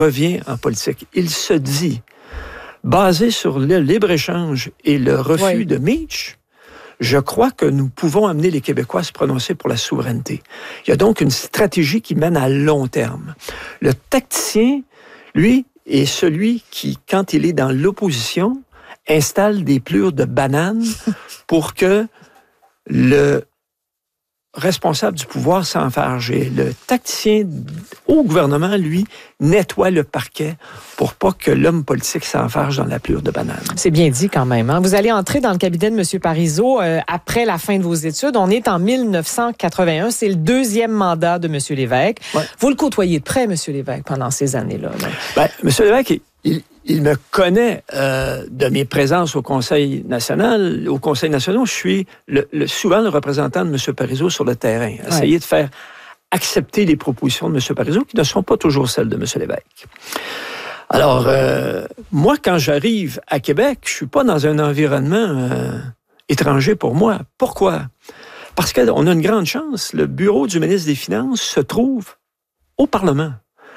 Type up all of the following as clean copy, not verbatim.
revient en politique. Il se dit, basé sur le libre-échange et le refus de Meach, je crois que nous pouvons amener les Québécois à se prononcer pour la souveraineté. Il y a donc une stratégie qui mène à long terme. Le tacticien, lui, est celui qui, quand il est dans l'opposition, installe des plures de bananes pour que le responsable du pouvoir s'enfarger. Le tacticien au gouvernement, lui, nettoie le parquet pour pas que l'homme politique s'enfarge dans la plure de banane. C'est bien dit quand même. Hein? Vous allez entrer dans le cabinet de M. Parizeau après la fin de vos études. On est en 1981. C'est le deuxième mandat de M. Lévesque. Ouais. Vous le côtoyez de près, M. Lévesque, pendant ces années-là. Là. M. Lévesque, il me connaît de mes présences au Conseil national. Au Conseil national, je suis souvent le représentant de M. Parizeau sur le terrain. Essayer de faire accepter les propositions de M. Parizeau, qui ne sont pas toujours celles de M. Lévesque. Alors, moi, quand j'arrive à Québec, je ne suis pas dans un environnement étranger pour moi. Pourquoi? Parce qu'on a une grande chance. Le bureau du ministre des Finances se trouve au Parlement.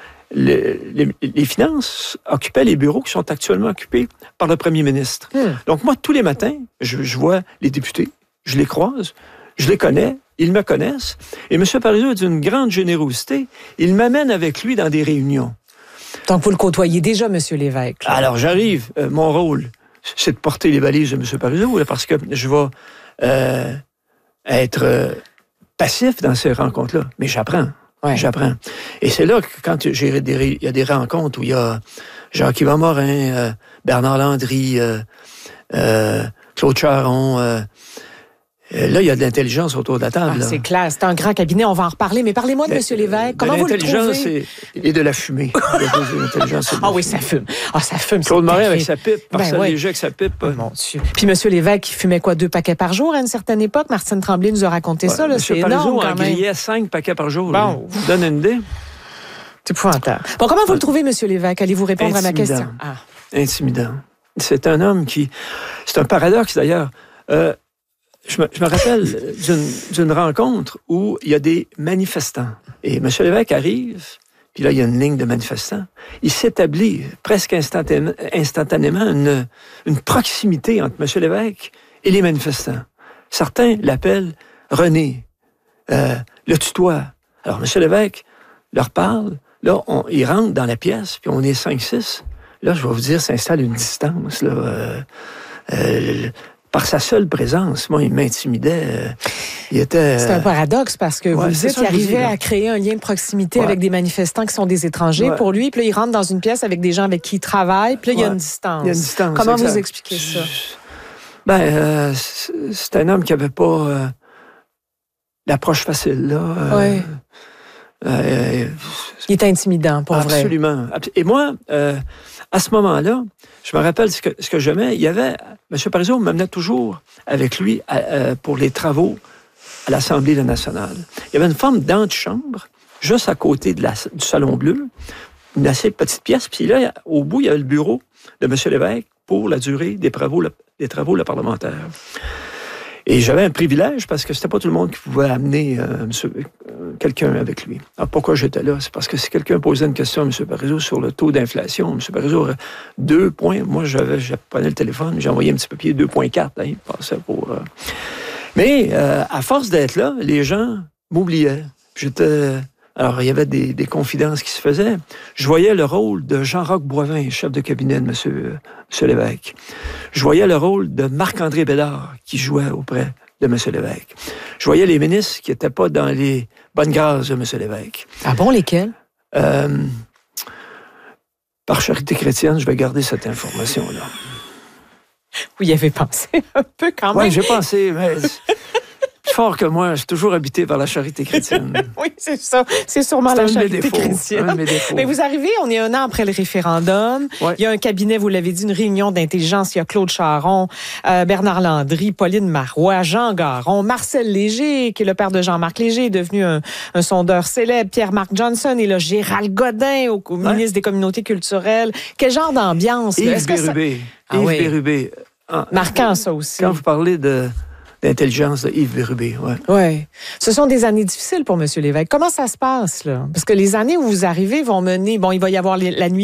Les finances occupaient les bureaux qui sont actuellement occupés par le premier ministre. Donc, moi, tous les matins, je vois les députés, je les croise, je les connais, ils me connaissent. Et M. Parizeau est d'une grande générosité. Il m'amène avec lui dans des réunions. Donc, vous le côtoyez déjà, M. Lévesque. Là. Alors, j'arrive. Mon rôle, c'est de porter les valises de M. Parizeau, là, parce que je vais être passif dans ces rencontres-là. Mais j'apprends. Ouais. J'apprends. Et c'est là que quand il y a des rencontres où il y a Jacques-Yvan Morin, Bernard Landry, Claude Charon. Là, il y a de l'intelligence autour de la table. C'est clair, c'est un grand cabinet, on va en reparler. Mais parlez-moi de M. Lévesque. Comment vous le trouvez? L'intelligence et de la fumée. Oui, ça fume. Ça fume. Claude Morin avec sa pipe, Marcel Léger avec sa pipe. Mon Dieu. Puis M. Lévesque, il fumait quoi, 2 paquets par jour à une certaine époque? Martine Tremblay nous a raconté ça. Là, c'est énorme quand même. Il grillait 5 paquets par jour. Bon. Donne une idée. C'est épouvantable. Bon, comment vous le trouvez, M. Lévesque? Allez-vous répondre à ma question? Intimidant. C'est un homme qui... C'est un paradoxe, d'ailleurs. Je me rappelle d'une rencontre où il y a des manifestants. Et M. Lévesque arrive, puis là, il y a une ligne de manifestants. Il s'établit presque instantanément une proximité entre M. Lévesque et les manifestants. Certains l'appellent René, le tutoie. Alors, M. Lévesque leur parle. Là, il rentre dans la pièce, puis on est 5-6. Là, je vais vous dire, s'installe une distance, là. Par sa seule présence, moi, il m'intimidait. C'est un paradoxe parce que vous dites qu'il arrivait à créer un lien de proximité avec des manifestants qui sont des étrangers pour lui. Puis là, il rentre dans une pièce avec des gens avec qui il travaille. Puis là, il y a une distance. Il y a une distance. Comment vous expliquez ça? C'est un homme qui n'avait pas l'approche facile, là. Il est intimidant, pour vrai. Absolument. Et moi, à ce moment-là, je me rappelle ce que j'aimais. Il y avait... M. Parizeau m'amenait toujours avec lui pour les travaux à l'Assemblée nationale. Il y avait une forme d'antichambre, juste à côté du Salon Bleu, une assez petite pièce. Puis là, au bout, il y avait le bureau de M. Lévesque pour la durée des travaux parlementaires. Et j'avais un privilège parce que c'était pas tout le monde qui pouvait amener quelqu'un avec lui. Alors pourquoi j'étais là? C'est parce que si quelqu'un posait une question à M. Parizeau sur le taux d'inflation, M. Parizeau aurait 2 points. Moi, je prenais le téléphone, j'ai envoyé un petit papier 2,4. Il passait pour... Mais à force d'être là, les gens m'oubliaient. Alors, il y avait des confidences qui se faisaient. Je voyais le rôle de Jean-Roch Boivin, chef de cabinet de M. Lévesque. Je voyais le rôle de Marc-André Bédard, qui jouait auprès de M. Lévesque. Je voyais les ministres qui n'étaient pas dans les bonnes grâces de M. Lévesque. Ah bon, lesquels? Par charité chrétienne, je vais garder cette information-là. Vous y avez pensé un peu quand même? Oui, j'ai pensé, mais... fort que moi, je suis toujours habité par la charité chrétienne. Oui, c'est ça. C'est sûrement la charité chrétienne. Mais vous arrivez, on est 1 an après le référendum. Ouais. Il y a un cabinet, vous l'avez dit, une réunion d'intelligence. Il y a Claude Charon, Bernard Landry, Pauline Marois, Jean Garon, Marcel Léger, qui est le père de Jean-Marc Léger, est devenu un sondeur célèbre, Pierre-Marc Johnson, et là, Gérald Godin, au ministre des Communautés culturelles. Quel genre d'ambiance? Yves Bérubé. Yves Bérubé. Marquant, ça aussi. Quand vous parlez de d'intelligence de Yves Bérubé. Ouais. Ce sont des années difficiles pour M. Lévesque. Comment ça se passe, là? Parce que les années où vous arrivez vont mener... Bon, il va y avoir la nuit